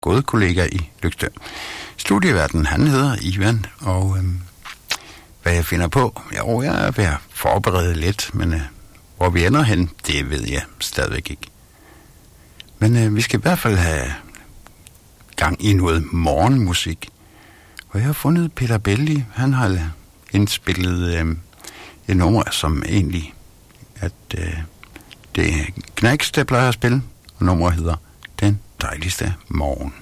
gode kollega i Løgstør. Studieverden, han hedder Ivan, og hvad jeg finder på, jeg er ved at forberede lidt, men hvor vi ender hen, det ved jeg stadigvæk ikke. Men vi skal i hvert fald have gang i noget morgenmusik. Og jeg har fundet Peter Belli, han har indspillet et nummer, som egentlig, at det er Knacks, der plejer at spille, og nummeret hedder Den dejligste morgen.